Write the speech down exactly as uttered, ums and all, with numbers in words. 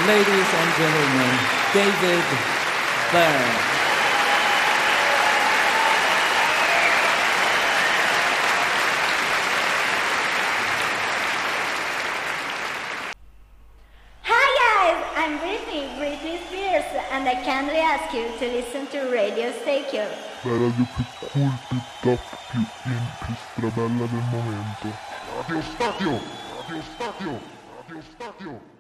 Ladies and gentlemen, David Byrne. I'm Britney, Britney Spears, and I kindly ask you to listen to Radio Stereo. La radio più cool, più top, più in, più strabella del momento. Radio Stadio! Radio Stadio! Radio Stadio!